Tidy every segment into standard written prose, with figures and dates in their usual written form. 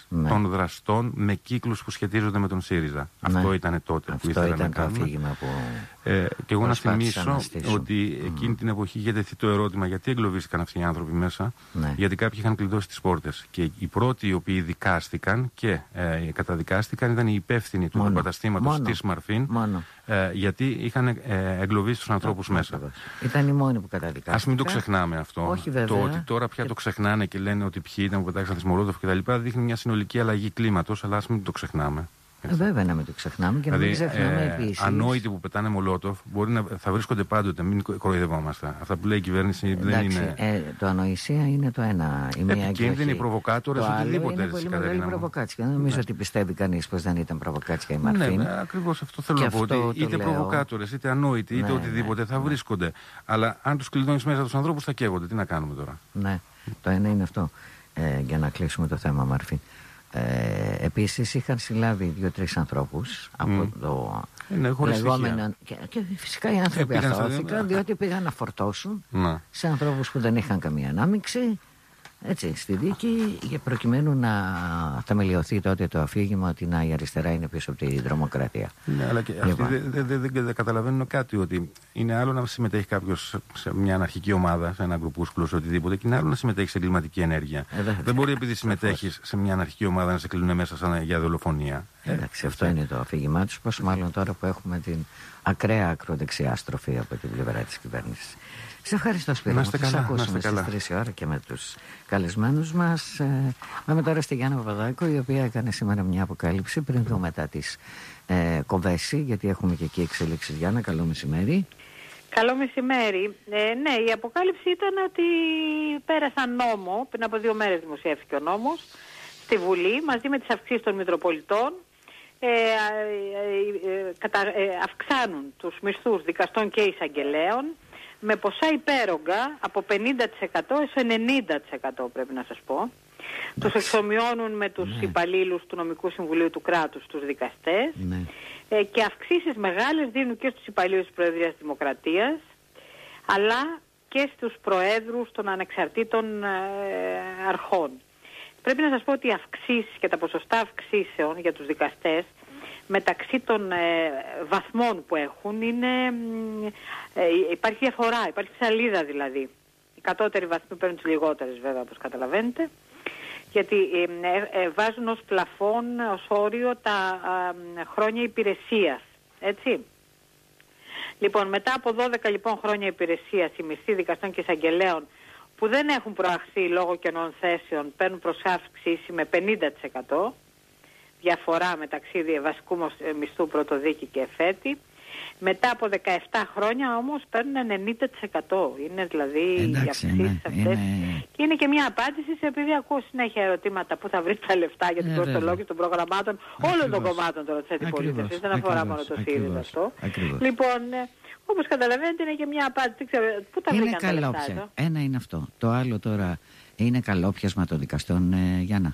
των δραστών με κύκλους που σχετίζονται με τον ΣΥΡΙΖΑ. Αυτό ήταν τότε που ήθελα να κάνω. Και εγώ να θυμίσω ότι εκείνη την εποχή είχε τεθεί το ερώτημα γιατί εγκλωβίστηκαν αυτοί οι άνθρωποι μέσα. Γιατί κάποιοι είχαν κλειδώσει τις πόρτες. Και οι πρώτοι οι οποίοι δικάστηκαν και καταδικάστηκαν ήταν οι υπεύθυνοι του καταστήματος της Μαρφίν. Γιατί είχαν εγκλωβίσει τους ανθρώπους μέσα. Ήταν οι μόνοι που καταδικάστηκαν. Ας μην το ξεχνάμε αυτό. Όχι, βέβαια. Το ότι τώρα πια το ξεχνάνε και λένε ότι ποιοι ήταν που πετάξαν τις Μολότοφ κτλ. Δείχνει μια συνολική αλλαγή κλίματος, αλλά ας μην το ξεχνάμε. Βέβαια να μην το ξεχνάμε και να μην ξεχνάμε επίσης. Ανόητοι που πετάνε Μολότοφ θα βρίσκονται πάντοτε, μην κοροϊδευόμαστε. Αυτά που λέει η κυβέρνηση δεν είναι. Το ανοησία είναι το ένα. Επικίνδυνοι προβοκάτορες, οτιδήποτε. Είναι πολύ μεγάλη προβοκάτσια. Δεν νομίζω ότι πιστεύει κανείς πως δεν ήταν προβοκάτσια η Μαρφίν. Ναι, ακριβώς αυτό θέλω να πω. Ότι είτε προβοκάτορες, είτε ανόητοι, είτε οτιδήποτε θα βρίσκονται. Αλλά αν τους κλειδώνεις μέσα τους ανθρώπους θα καίγονται. Τι να κάνουμε τώρα. Ναι, το ένα είναι αυτό. Για να κλείσουμε το θέμα Μαρφίν. Επίσης είχαν συλλάβει 2-3 ανθρώπους από το λεγόμενο και φυσικά οι άνθρωποι αθώθηκαν διότι πήγαν να φορτώσουν σε ανθρώπους που δεν είχαν καμία ανάμειξη, έτσι, στη δίκη, για προκειμένου να θεμελιωθεί τότε το αφήγημα ότι η αριστερά είναι πίσω από τη τρομοκρατία. Ναι, αλλά και αυτοί δεν καταλαβαίνουν κάτι, ότι είναι άλλο να συμμετέχει κάποιος σε μια αναρχική ομάδα, σε ένα γκρουπούσκουλο, σε οτιδήποτε, και είναι άλλο να συμμετέχει σε εγκληματική ενέργεια. Δεν μπορεί επειδή συμμετέχεις σε μια αναρχική ομάδα να σε κλείνουν μέσα για δολοφονία. Εντάξει, αυτό είναι το αφήγημά τους, πόσο μάλλον τώρα που έχουμε την ακραία ακροδεξιά στροφή από την πλευρά της κυβέρνησης. Σε ευχαριστώ, Σπύρο. Να είστε καλά. Θα ακούσουμε στις 3 η ώρα και με τους καλεσμένους μας. Πάμε τώρα στη Γιάννα Παπαδάκο, η οποία έκανε σήμερα μια αποκάλυψη πριν δω μετά τις Κοβέση, γιατί έχουμε και εκεί εξελίξεις. Γιάννα, καλό μεσημέρι. Καλό μεσημέρι. Ναι, η αποκάλυψη ήταν ότι πέρασαν νόμο, πριν από 2 μέρες δημοσιεύθηκε ο νόμος, στη Βουλή, μαζί με τις αυξήσεις των Μητροπολιτών. Αυξάνουν τους μισθούς δικαστών και εισαγγελέων με ποσά υπέρογκα από 50% έως 90%, πρέπει να σας πω. Τους εξομοιώνουν με τους υπαλλήλους του Νομικού Συμβουλίου του Κράτους, τους δικαστές. Και αυξήσεις μεγάλες δίνουν και στους υπαλλήλους της Προεδρίας Δημοκρατίας, αλλά και στους προέδρους των ανεξαρτήτων αρχών. Πρέπει να σας πω ότι οι αυξήσεις και τα ποσοστά αυξήσεων για τους δικαστές μεταξύ των βαθμών που έχουν υπάρχει διαφορά, υπάρχει ψαλίδα δηλαδή. Οι κατώτεροι βαθμοί παίρνουν τις λιγότερες βέβαια, όπως καταλαβαίνετε, γιατί βάζουν ως πλαφόν, ως όριο τα χρόνια υπηρεσίας, έτσι. Λοιπόν, μετά από 12 λοιπόν χρόνια υπηρεσίας, οι μισθοί δικαστών και εισαγγελέων που δεν έχουν προαχθεί λόγω κενών θέσεων παίρνουν προς αύξηση με 50%. Διαφορά μεταξύ βασικού μισθού πρωτοδίκη και εφέτη. Μετά από 17 χρόνια όμως παίρνουν 90%. Είναι δηλαδή οι αυξήσεις αυτές. Και είναι και μια απάντηση σε, επειδή ακούω συνέχεια ερωτήματα πού θα βρει τα λεφτά για την κοστολόγηση των προγραμμάτων όλων των κομμάτων τώρα της αντιπολίτευσης. Δεν αφορά μόνο το ΣΥΡΙΖΑ αυτό. Λοιπόν, όπως καταλαβαίνετε είναι και μια απάντηση. Πού τα βρήκαν τα λεφτά εδώ. Ένα είναι αυτό. Το άλλο τώρα είναι καλόπιασμα των δικαστών, Γιάννα.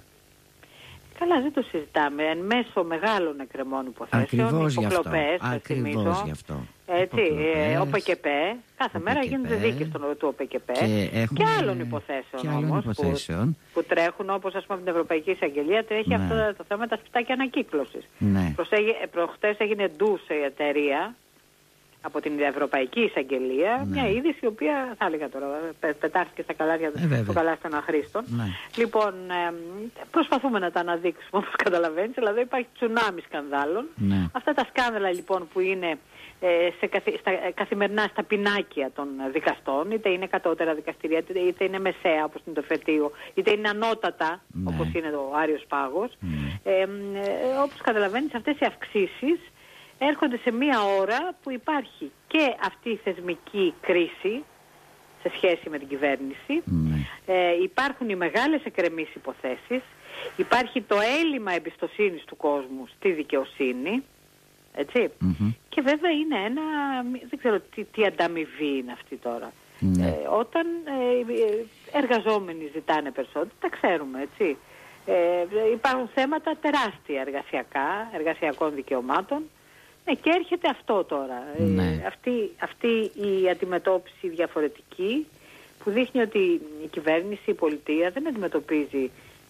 Καλά, δεν το συζητάμε. Εν μέσω μεγάλων εκκρεμών υποθέσεων, υποκλοπές, ακριβώς γι' αυτό. Έτσι, ΟΠΚΠ, κάθε μέρα γίνονται δίκες του ΟΠΚΠ και άλλων υποθέσεων που τρέχουν, όπως ας πούμε την Ευρωπαϊκή Εισαγγελία τρέχει αυτό το θέμα τα σπιτάκια ανακύκλωσης. Προχτές έγινε ντου σε εταιρεία από την Ευρωπαϊκή Εισαγγελία, μια είδηση η οποία θα έλεγα τώρα πετάχθηκε στα καλάθια του καλάθι των αχρήστων. Λοιπόν, προσπαθούμε να τα αναδείξουμε όπως καταλαβαίνεις, αλλά εδώ υπάρχει τσουνάμι σκανδάλων. Αυτά τα σκάνδαλα λοιπόν που είναι καθημερινά στα πινάκια των δικαστών, είτε είναι κατώτερα δικαστηρία, είτε είναι μεσαία όπως είναι το Φετείο, είτε είναι ανώτατα όπως είναι το Άριος Πάγος. Όπως καταλαβαίνεις, αυτές οι αυξήσεις έρχονται σε μία ώρα που υπάρχει και αυτή η θεσμική κρίση σε σχέση με την κυβέρνηση. Υπάρχουν οι μεγάλες εκκρεμείς υποθέσεις, υπάρχει το έλλειμμα εμπιστοσύνης του κόσμου στη δικαιοσύνη, έτσι. Και βέβαια είναι ένα, δεν ξέρω τι ανταμοιβή είναι αυτή τώρα. Όταν εργαζόμενοι ζητάνε περισσότερο, τα ξέρουμε, έτσι. Υπάρχουν θέματα τεράστια εργασιακών δικαιωμάτων. Και έρχεται αυτό τώρα, αυτή η αντιμετώπιση διαφορετική που δείχνει ότι η κυβέρνηση, η πολιτεία δεν αντιμετωπίζει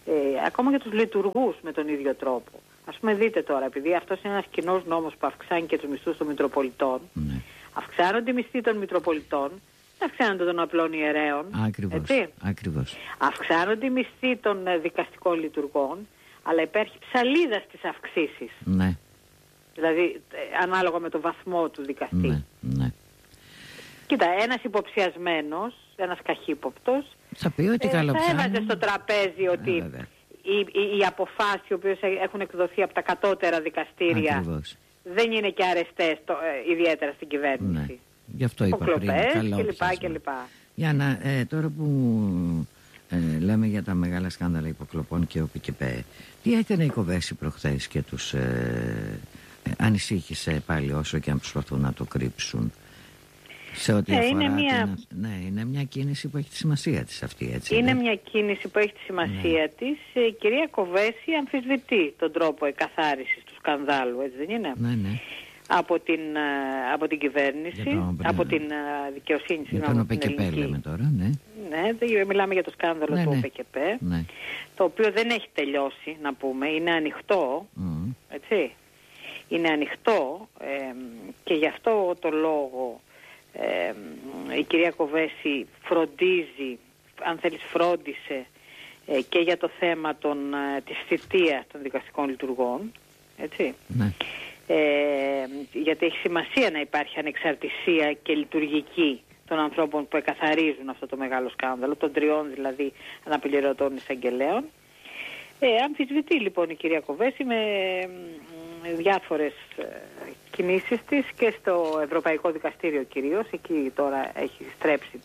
ακόμα και τους λειτουργούς με τον ίδιο τρόπο. Ας πούμε, δείτε τώρα, επειδή αυτός είναι ένας κοινός νόμος που αυξάνει και τους μισθούς των Μητροπολιτών, αυξάνονται οι μισθοί των Μητροπολιτών, δεν αυξάνονται των απλών ιερέων. Ακριβώς. Αυξάνονται οι μισθοί των δικαστικών λειτουργών, αλλά υπάρχει ψαλίδα στις αυξήσεις. Ναι. Δηλαδή, ανάλογα με το βαθμό του δικαστή. Ναι. Κοίτα, ένας υποψιασμένος, ένας καχύποπτος, θα πει ότι θα έβαζε στο τραπέζι ότι οι αποφάσεις οι οποίες έχουν εκδοθεί από τα κατώτερα δικαστήρια δεν είναι και αρεστές ιδιαίτερα στην κυβέρνηση. Ναι. Γι' αυτό είπα πριν. κλπ. Γιάννα, τώρα που λέμε για τα μεγάλα σκάνδαλα υποκλοπών και ΟΠΚΠ, τι έκανε η Κοβέση προχθές και τους ανησύχησε πάλι, όσο και αν προσπαθούν να το κρύψουν? Σε ό,τι αφορά είναι μια κίνηση που έχει τη σημασία της αυτή, έτσι. Είναι μια κίνηση που έχει τη σημασία της. Η κυρία Κοβέση αμφισβητεί τον τρόπο εκαθάρισης του σκανδάλου, έτσι δεν είναι? Ναι. Από την κυβέρνηση, από την δικαιοσύνη, για τον ΟΠΚΠ λέμε τώρα, ναι. Ναι, μιλάμε για το σκάνδαλο του ΟΠΚΠ, το οποίο δεν έχει τελειώσει, να πούμε, είναι ανοιχτό, έτσι. Είναι ανοιχτό και γι' αυτό το λόγο η κυρία Κοβέση φροντίζει, αν θέλεις φρόντισε και για το θέμα της θητείας των δικαστικών λειτουργών, έτσι. Ναι. Γιατί έχει σημασία να υπάρχει ανεξαρτησία και λειτουργική των ανθρώπων που εκαθαρίζουν αυτό το μεγάλο σκάνδαλο, των 3 δηλαδή αναπληρωτών εισαγγελέων. Αμφισβητεί λοιπόν η κυρία Κοβέση με διάφορες κινήσεις της και στο Ευρωπαϊκό Δικαστήριο κυρίως. Εκεί τώρα έχει στρέψει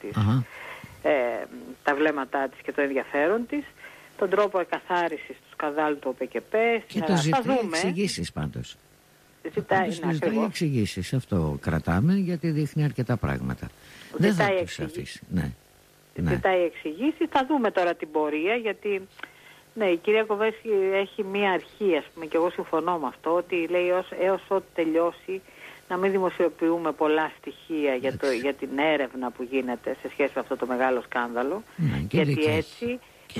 τα βλέμματά της και το ενδιαφέρον της, τον τρόπο εκαθάρισης του σκανδάλου του ΟΠΚΠ. Και το ζητάει εξηγήσεις πάντως. Ζητάει εξηγήσεις, αυτό κρατάμε, γιατί δείχνει αρκετά πράγματα. Δεν θα τους αφήσει. Ζητάει εξηγήσεις. Θα δούμε τώρα την πορεία, γιατί η κυρία Κοβέση έχει μία αρχή, ας πούμε, και εγώ συμφωνώ με αυτό, ότι λέει έως ό,τι τελειώσει να μην δημοσιοποιούμε πολλά στοιχεία για την έρευνα που γίνεται σε σχέση με αυτό το μεγάλο σκάνδαλο, γιατί έτσι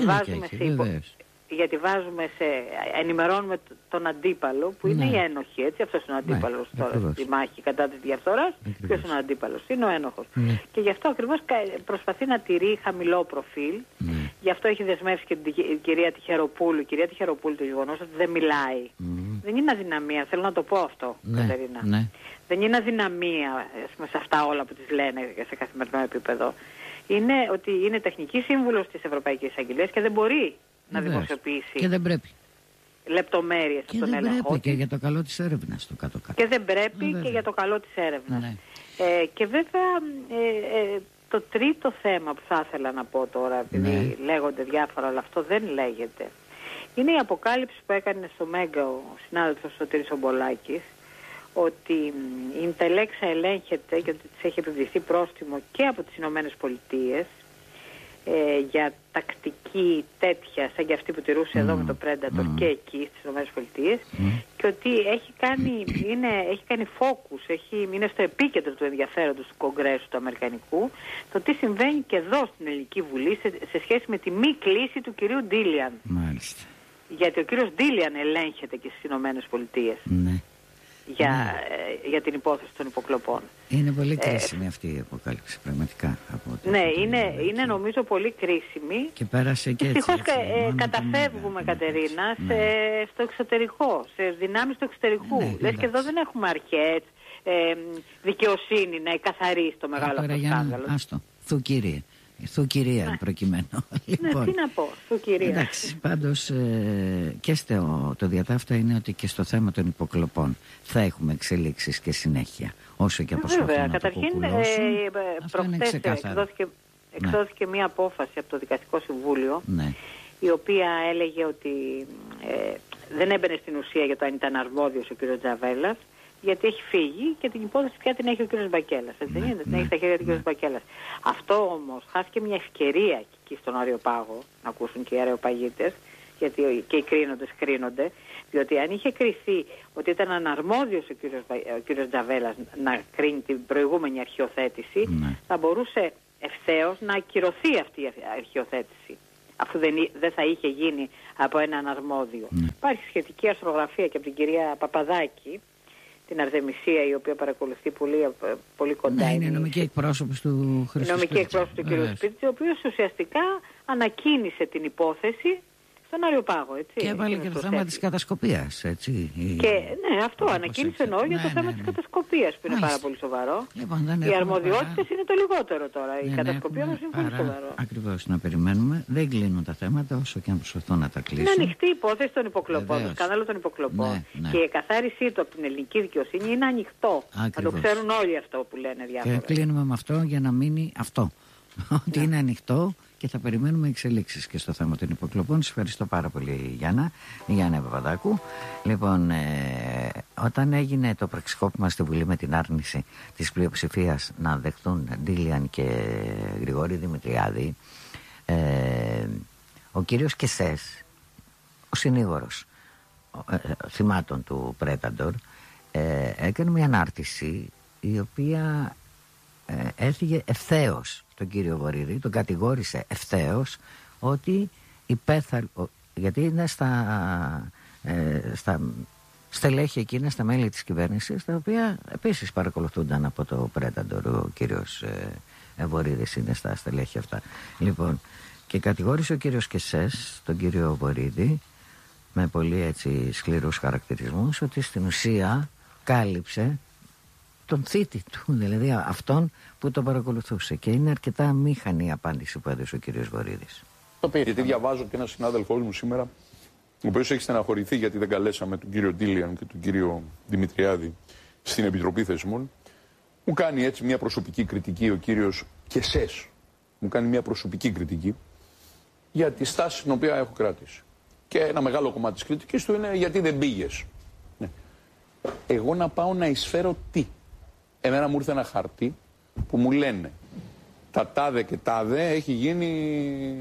ενημερώνουμε τον αντίπαλο που είναι η ένοχη, έτσι. Αυτός είναι ο αντίπαλος τώρα στη μάχη κατά της διαφθοράς. Ποιος είναι ο αντίπαλος? Είναι ο ένοχος. Και γι' αυτό ακριβώς προσπαθεί να τηρεί χαμηλό προφίλ. Γι' αυτό έχει δεσμεύσει και την κυρία Τυχεροπούλου. Η κυρία Τυχεροπούλου το γεγονός ότι δεν μιλάει δεν είναι αδυναμία, θέλω να το πω αυτό, Κατερίνα. Δεν είναι αδυναμία σε αυτά όλα που τις λένε σε καθημερινό επίπεδο. Είναι ότι είναι τεχνική σύμβουλος της Ευρωπαϊκής Εισαγγελίας και δεν μπορεί να δημοσιοποιήσει. Και δεν πρέπει. Λεπτομέρειες από τον έλεγχο. Και για το καλό της έρευνας το κάτω-κάτω. Και δεν πρέπει και για το καλό της έρευνας. Και βέβαια το τρίτο θέμα που θα ήθελα να πω τώρα, επειδή λέγονται διάφορα, αλλά αυτό δεν λέγεται, είναι η αποκάλυψη που έκανε στο Μέγκα ο συνάδελφος Σωτήρης Ομπολάκης, ότι η Ιντελέξα ελέγχεται και ότι της έχει επιβληθεί πρόστιμο και από τις Ηνωμένες Πολιτείες για τακτική τέτοια σαν και αυτή που τηρούσε εδώ με το Predator και εκεί στις Ηνωμένες Πολιτείες, και ότι έχει κάνει focus, είναι στο επίκεντρο του ενδιαφέροντος του Κογκρέσου του Αμερικανικού το τι συμβαίνει και εδώ στην Ελληνική Βουλή σε σχέση με τη μη κλίση του κυρίου Ντίλιαν. Μάλιστα. Γιατί ο κύριος Ντίλιαν ελέγχεται και στις Ηνωμένες Πολιτείες για την υπόθεση των υποκλοπών. Είναι πολύ κρίσιμη αυτή η αποκάλυψη, πραγματικά. Είναι νομίζω πολύ κρίσιμη. Και πέρασε και έτσι. Καταφεύγουμε, Κατερίνα, στο εξωτερικό, σε δυνάμεις του εξωτερικού. Λες και εδώ δεν έχουμε αρχές, δικαιοσύνη να εκαθαρίσει το μεγάλο αυτό σκάνδαλο. Άστο, Θουκυρία προκειμένου. Λοιπόν, τι να πω, Θουκυρία. Εντάξει, πάντως και το διατάφτα είναι ότι και στο θέμα των υποκλοπών θα έχουμε εξελίξεις και συνέχεια. Όσο και προσπαθούν να το κουκουλώσουν. Προχθές εκδόθηκε μία απόφαση από το Δικαστικό Συμβούλιο, η οποία έλεγε ότι δεν έμπαινε στην ουσία για το αν ήταν αρμόδιος ο κ. Τζαβέλας, γιατί έχει φύγει και την υπόθεση πια την έχει ο κ. Μπακέλας. Την έχει στα χέρια του κ. Μπακέλας. Αυτό όμως χάθηκε μια ευκαιρία εκεί στον Αριοπάγο να ακούσουν και οι αεροπαγίτες, γιατί και οι κρίνοντες κρίνονται, διότι αν είχε κριθεί ότι ήταν αναρμόδιος ο κ. Τζαβέλας να κρίνει την προηγούμενη αρχιοθέτηση, θα μπορούσε ευθέως να ακυρωθεί αυτή η αρχιοθέτηση αφού δεν θα είχε γίνει από έναν αρμόδιο. Υπάρχει σχετική αστρογραφία και από την κυρία Παπαδάκη, την Αρδεμισία, η οποία παρακολουθεί πολύ κοντά. Ναι, είναι νομική εκπρόσωπος του Χρήστου Νομική εκπρόσωπος του κ. Σπίρτζη, ο οποίος ουσιαστικά ανακοίνησε την υπόθεση στον Αριοπάγο, έτσι. Και έβαλε και το θέμα της κατασκοπίας, έτσι. Και ναι, αυτό ανακοίνησε εννοώ για το θέμα της κατασκοπίας, που είναι πάρα πολύ σοβαρό. Λοιπόν, οι αρμοδιότητες είναι το λιγότερο τώρα. Η κατασκοπία όμως είναι πολύ σοβαρό. Ακριβώς, να περιμένουμε. Δεν κλείνουν τα θέματα όσο και αν προσπαθούν να τα κλείσουν. Είναι ανοιχτή η υπόθεση των υποκλοπών, το σκάνδαλο των υποκλοπών. Και η εκαθάρισή του από την ελληνική δικαιοσύνη είναι ανοιχτό. Να το ξέρουν όλοι αυτό που λένε διάφορα. Και κλείνουμε με αυτό για να μείνει αυτό. Ότι είναι ανοιχτό. Και θα περιμένουμε εξελίξεις και στο θέμα των υποκλοπών. Σας ευχαριστώ πάρα πολύ, Γιάννα Παπαδάκου. Λοιπόν, όταν έγινε το πραξικόπημα στη Βουλή με την άρνηση της πλειοψηφίας να δεχτούν Ντίλιαν και Γρηγόρη Δημητριάδη, ο κύριος Κεσές, ο συνήγορος θυμάτων του Πρέταντορ, έκανε μια ανάρτηση η οποία έφυγε ευθέως τον κύριο Βορίδη, τον κατηγόρησε ευθέως ότι γιατί είναι στα στελέχη εκείνα, στα μέλη της κυβέρνησης, τα οποία επίσης παρακολουθούνταν από το Πρέταντορ. Ο κύριος Βορίδης είναι στα στελέχη αυτά. Λοιπόν, και κατηγόρησε ο κύριος Κεσές τον κύριο Βορίδη με πολύ έτσι σκληρούς χαρακτηρισμούς, ότι στην ουσία κάλυψε τον θήτη του, δηλαδή αυτόν που τον παρακολουθούσε. Και είναι αρκετά μήχανη η απάντηση που έδωσε ο κύριος Βορίδης. Γιατί διαβάζω και ένα συνάδελφός μου σήμερα, ο οποίος έχει στεναχωρηθεί γιατί δεν καλέσαμε τον κύριο Ντίλιαν και τον κύριο Δημητριάδη στην Επιτροπή Θεσμών. Μου κάνει έτσι μια προσωπική κριτική ο κύριος Κεσές. Μου κάνει μια προσωπική κριτική για τη στάση την οποία έχω κρατήσει. Και ένα μεγάλο κομμάτι της κριτικής του είναι γιατί δεν πήγες. Ναι. Εγώ να πάω να εισφέρω τι? Εμένα μου ήρθε ένα χαρτί που μου λένε τα τάδε και τάδε έχει γίνει,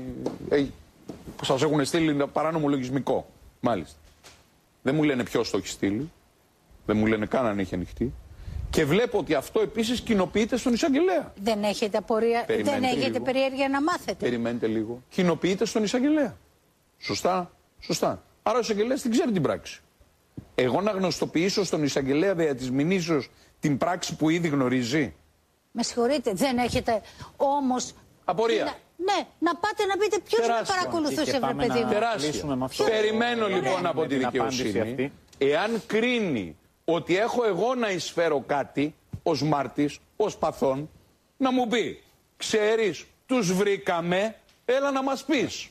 σας έχουν στείλει παράνομο λογισμικό, μάλιστα. Δεν μου λένε ποιος το έχει στείλει, δεν μου λένε καν αν έχει ανοιχτεί. Και βλέπω ότι αυτό επίσης κοινοποιείται στον εισαγγελέα. Δεν έχετε απορία, δεν έχετε περιέργεια να μάθετε. Περιμένετε λίγο. Κοινοποιείται στον εισαγγελέα. Σωστά, σωστά. Άρα ο εισαγγελέας την ξέρει την πράξη. Εγώ να γνωστοποιήσω στον εισαγγελέα δια της μηνύσεως την πράξη που ήδη γνωρίζει. Με συγχωρείτε, δεν έχετε όμως... Απορία. Ναι, να πάτε να πείτε ποιος με παρακολουθούσε, βρε παιδί μου. Τεράστιο. Περιμένω λοιπόν από τη δικαιοσύνη, εάν κρίνει ότι έχω εγώ να εισφέρω κάτι ως μάρτης, ως παθών, να μου πει, ξέρεις, τους βρήκαμε, έλα να μας πεις.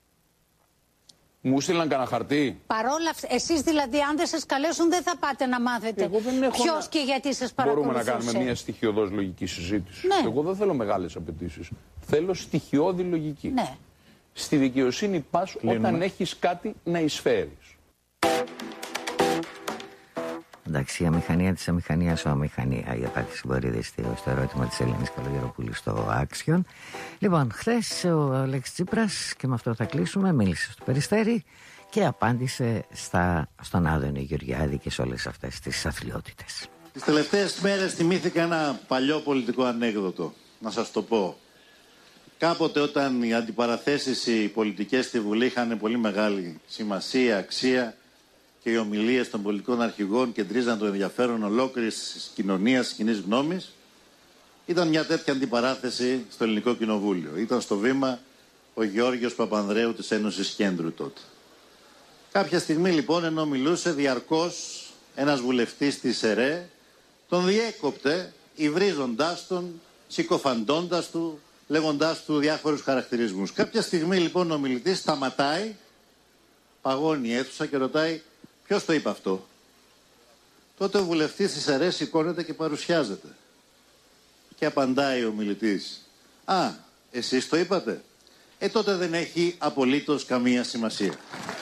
Μου στείλαν κανένα χαρτί. Παρόλα αυτά, εσείς δηλαδή, αν δεν σας καλέσουν, δεν θα πάτε να μάθετε ποιος και γιατί σας παρακολουθούσε. Μπορούμε να κάνουμε μια στοιχειωδώς λογική συζήτηση. Ναι. Εγώ δεν θέλω μεγάλες απαιτήσεις. Θέλω στοιχειώδη λογική. Ναι. Στη δικαιοσύνη πας όταν έχεις κάτι να εισφέρεις. Εντάξει, η αμηχανία της αμηχανίας, αμηχανία, η απάντηση Βορίδη στο ερώτημα της Ελένης Καλογεροπούλου στο Άξιον. Λοιπόν, χθες ο Αλέξης Τσίπρας, και με αυτό θα κλείσουμε, μίλησε στο Περιστέρι και απάντησε στον Άδωνη Γεωργιάδη και σε όλες αυτές τις αθλιότητες. Τις τελευταίες μέρες θυμήθηκα ένα παλιό πολιτικό ανέκδοτο, να σας το πω. Κάποτε όταν οι αντιπαραθέσεις οι πολιτικές στη Βουλή είχαν πολύ μεγάλη σημασία, αξία, και οι ομιλίες των πολιτικών αρχηγών κεντρίζαν το ενδιαφέρον ολόκληρης κοινωνίας, κοινής γνώμης, ήταν μια τέτοια αντιπαράθεση στο Ελληνικό Κοινοβούλιο. Ήταν στο βήμα ο Γεώργιος Παπανδρέου της Ένωσης Κέντρου τότε. Κάποια στιγμή λοιπόν, ενώ μιλούσε διαρκώς ένας βουλευτής της ΕΡΕ, τον διέκοπτε υβρίζοντάς τον, συκοφαντώντας του, λέγοντάς του διάφορους χαρακτηρισμούς. Κάποια στιγμή λοιπόν ο μιλητής σταματάει, παγώνει η αίθουσα και ρωτάει ποιος το είπε αυτό. Τότε ο βουλευτής της ΕΡΕ σηκώνεται και παρουσιάζεται. Και απαντάει ο μιλητής, «Α, εσείς το είπατε? Τότε δεν έχει απολύτως καμία σημασία».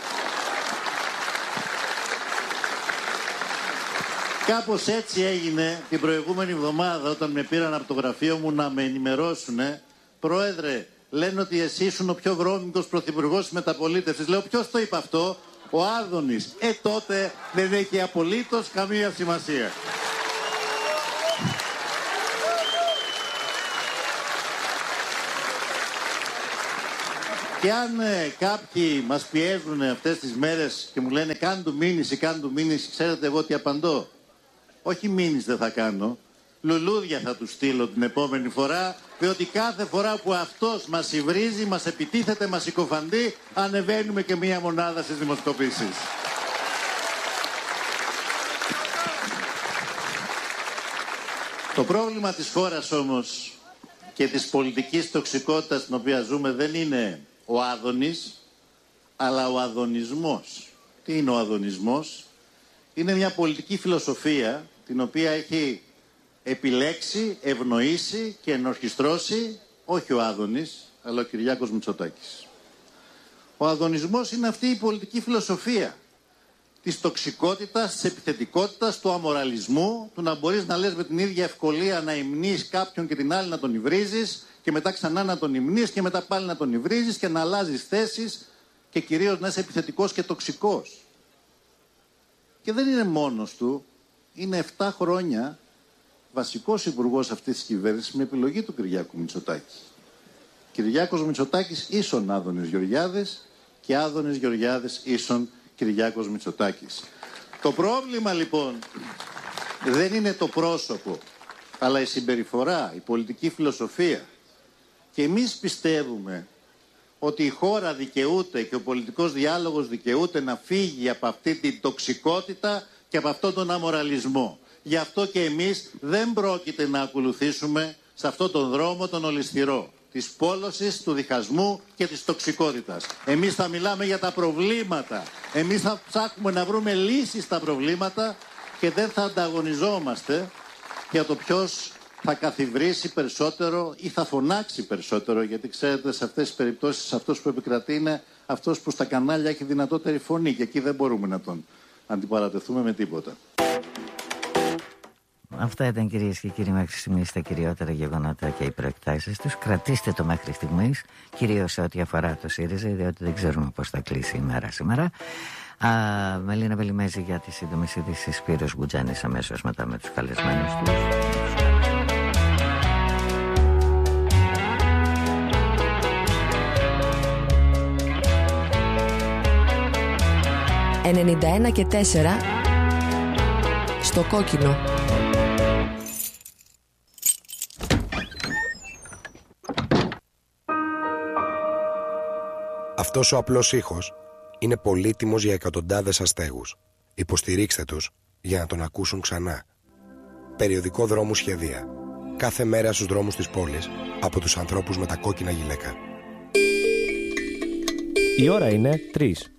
Κάπως έτσι έγινε την προηγούμενη εβδομάδα όταν με πήραν από το γραφείο μου να με ενημερώσουνε. «Πρόεδρε, λένε ότι εσύ ήσουν ο πιο βρώμικος πρωθυπουργός της μεταπολίτευσης». Λέω, ποιος το είπε αυτό? Ο Άδωνης. Τότε δεν έχει απολύτως καμία σημασία. Και αν κάποιοι μας πιέζουν αυτές τις μέρες και μου λένε κάν του μήνυση, ξέρετε εγώ τι απαντώ? Όχι μήνυση δεν θα κάνω, λουλούδια θα του στείλω την επόμενη φορά, διότι κάθε φορά που αυτός μας υβρίζει, μας επιτίθεται, μας συκοφαντεί, ανεβαίνουμε και μία μονάδα στις δημοσκοπήσεις. Το πρόβλημα της χώρας όμως και της πολιτικής τοξικότητας στην οποία ζούμε δεν είναι ο Άδωνης, αλλά ο αδωνισμός. Τι είναι ο αδωνισμός? Είναι μια πολιτική φιλοσοφία την οποία έχει επιλέξει, ευνοήσει και ενορχιστρώσει όχι ο Άδωνης, αλλά ο Κυριάκος Μητσοτάκης. Ο αδωνισμός είναι αυτή η πολιτική φιλοσοφία της τοξικότητας, της επιθετικότητας, του αμοραλισμού, του να μπορείς να λες με την ίδια ευκολία να υμνείς κάποιον και την άλλη να τον υβρίζεις και μετά ξανά να τον υμνείς και μετά πάλι να τον υβρίζεις και να αλλάζεις θέσεις και κυρίως να είσαι επιθετικός και τοξικός. Και δεν είναι μόνος του, είναι 7 χρόνια βασικός υπουργός αυτής της κυβέρνησης με επιλογή του Κυριάκου Μητσοτάκη. Κυριάκος Μητσοτάκης ίσον Άδωνης Γεωργιάδης και Άδωνης Γεωργιάδης ίσον Κυριάκος Μητσοτάκης. Το πρόβλημα λοιπόν δεν είναι το πρόσωπο, αλλά η συμπεριφορά, η πολιτική φιλοσοφία. Και εμείς πιστεύουμε ότι η χώρα δικαιούται και ο πολιτικός διάλογος δικαιούται να φύγει από αυτή την τοξικότητα και από αυτόν τον αμοραλισμό. Γι' αυτό και εμείς δεν πρόκειται να ακολουθήσουμε σε αυτόν τον δρόμο τον ολισθηρό της πόλωσης, του διχασμού και της τοξικότητας. Εμείς θα μιλάμε για τα προβλήματα. Εμείς θα ψάχνουμε να βρούμε λύσεις στα προβλήματα και δεν θα ανταγωνιζόμαστε για το ποιος θα καθιβρίσει περισσότερο ή θα φωνάξει περισσότερο, γιατί ξέρετε σε αυτές τις περιπτώσεις αυτός που επικρατεί είναι αυτός που στα κανάλια έχει δυνατότερη φωνή και εκεί δεν μπορούμε να τον αντιπαρατεθούμε με τίποτα. Αυτά ήταν, κυρίες και κύριοι, μέχρι στιγμής τα κυριότερα γεγονότα και οι προεκτάσεις τους. Κρατήστε το μέχρι στιγμής, κυρίως σε ό,τι αφορά το ΣΥΡΙΖΑ, διότι δεν ξέρουμε πώς θα κλείσει η μέρα σήμερα. Μελίνα Βελιμέζη για τις σύντομες ειδήσεις, Σπύρος Γκουτζάνης αμέσως μετά με τους καλεσμένους τους. 91,4 στο κόκκινο. Αυτός ο απλός ήχος είναι πολύτιμος για εκατοντάδες αστέγους. Υποστηρίξτε τους για να τον ακούσουν ξανά. Περιοδικό Δρόμου Σχεδία. Κάθε μέρα στους δρόμους της πόλης από τους ανθρώπους με τα κόκκινα γυλαίκα. Η ώρα είναι 3.